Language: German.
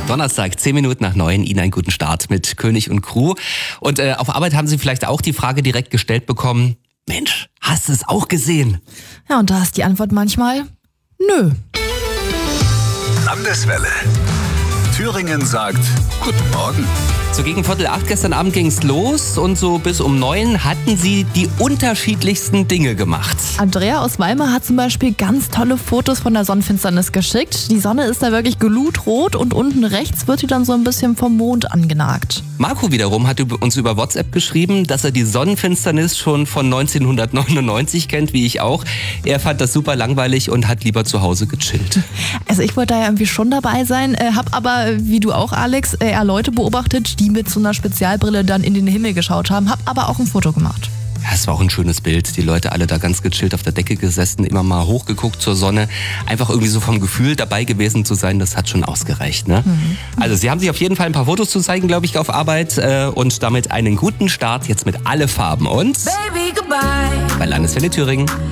Donnerstag, 10 Minuten nach 9, Ihnen einen guten Start mit König und Crew. Und auf Arbeit haben Sie vielleicht auch die Frage direkt gestellt bekommen, Mensch, hast du es auch gesehen? Ja, und da ist die Antwort manchmal, nö. Landeswelle. Thüringen sagt Guten Morgen. So gegen 7:45 gestern Abend ging's los und so bis um 9 hatten Sie die unterschiedlichsten Dinge gemacht. Andrea aus Weimar hat zum Beispiel ganz tolle Fotos von der Sonnenfinsternis geschickt. Die Sonne ist da wirklich glutrot und unten rechts wird die dann so ein bisschen vom Mond angenagt. Marco wiederum hat uns über WhatsApp geschrieben, dass er die Sonnenfinsternis schon von 1999 kennt, wie ich auch. Er fand das super langweilig und hat lieber zu Hause gechillt. Also ich wollte da ja irgendwie schon dabei sein, hab aber, wie du auch Alex, eher Leute beobachtet, die mit so einer Spezialbrille dann in den Himmel geschaut haben, hab aber auch ein Foto gemacht. Ja, es war auch ein schönes Bild. Die Leute alle da ganz gechillt auf der Decke gesessen, immer mal hochgeguckt zur Sonne. Einfach irgendwie so vom Gefühl dabei gewesen zu sein, das hat schon ausgereicht. Ne? Also Sie haben sich auf jeden Fall ein paar Fotos zu zeigen, glaube ich, auf Arbeit. Und damit einen guten Start jetzt mit alle Farben. Und Baby, goodbye. bei Landeswelle Thüringen.